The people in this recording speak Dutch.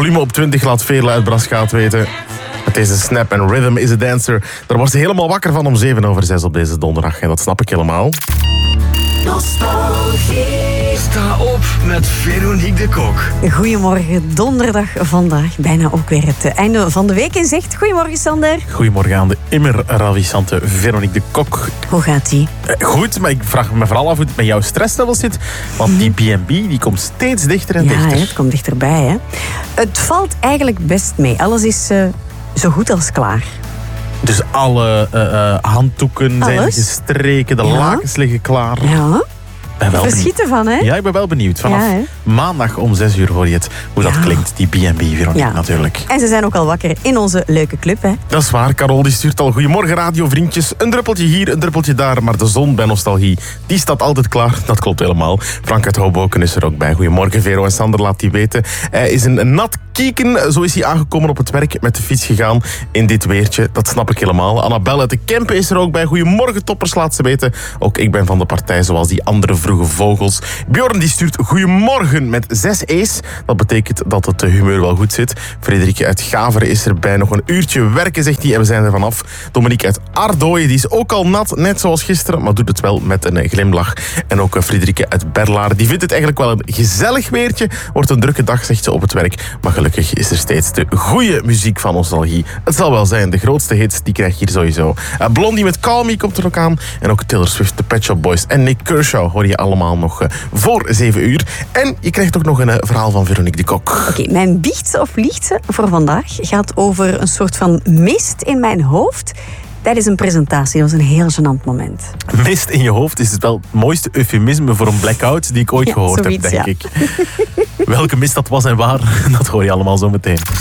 volume op 20 laat Veerle uit Braschaat weten. Het is een snap en rhythm is a dancer. Daar wordt ze helemaal wakker van om 7:07 op deze donderdag. En dat snap ik helemaal. Nostalgie. Sta op met Veronique de Kok. Goedemorgen, donderdag vandaag. Bijna ook weer het einde van de week in zicht. Goedemorgen, Sander. Goedemorgen aan de immer ravissante Veronique de Kok. Hoe gaat die? Goed, maar ik vraag me vooral af hoe het met jouw stresslevel zit. Want die B&B die komt steeds dichter en dichter. Ja, het komt dichterbij. Hè. Het valt eigenlijk best mee. Alles is zo goed als klaar. Dus alle handdoeken zijn gestreken, de lakens liggen klaar. Ja. Verschieten van, hè? Ja, ik ben wel benieuwd. Vanaf maandag om 6 uur hoor je het. Hoe dat klinkt, die B&B, Veronique, natuurlijk. En ze zijn ook al wakker in onze leuke club, hè? Dat is waar. Carol die stuurt al goedemorgen radiovriendjes. Een druppeltje hier, een druppeltje daar. Maar de zon bij Nostalgie, die staat altijd klaar. Dat klopt helemaal. Frank uit Hoboken is er ook bij. Goedemorgen, Vero en Sander, laat die weten. Hij is een nat kieken. Zo is hij aangekomen op het werk, met de fiets gegaan in dit weertje. Dat snap ik helemaal. Annabel uit de Kempen is er ook bij. Goedemorgen, toppers, laat ze weten. Ook ik ben van de partij, zoals die andere vroege vogels. Bjorn die stuurt goedemorgen met 6 E's. Dat betekent dat het humeur wel goed zit. Frederike uit Gaveren is erbij. Nog een uurtje werken, zegt hij, en we zijn er vanaf. Dominique uit Ardooien, die is ook al nat, net zoals gisteren, maar doet het wel met een glimlach. En ook Frederike uit Berlaren, die vindt het eigenlijk wel een gezellig weertje. Wordt een drukke dag, zegt ze, op het werk. Maar gelukkig is er steeds de goede muziek van Nostalgie. Het zal wel zijn, de grootste hits, die krijg je hier sowieso. Blondie met Call Me komt er ook aan. En ook Taylor Swift, de Pet Shop Boys en Nick Kershaw hoor je allemaal nog voor 7 uur. En je krijgt ook nog een verhaal van Veronique de Kok. Oké, mijn biechtse of liegtse voor vandaag gaat over een soort van mist in mijn hoofd tijdens een presentatie. Dat was een heel gênant moment. Mist in je hoofd is het wel het mooiste eufemisme voor een blackout die ik ooit gehoord heb, denk ik. Welke mist dat was en waar, dat hoor je allemaal zo meteen.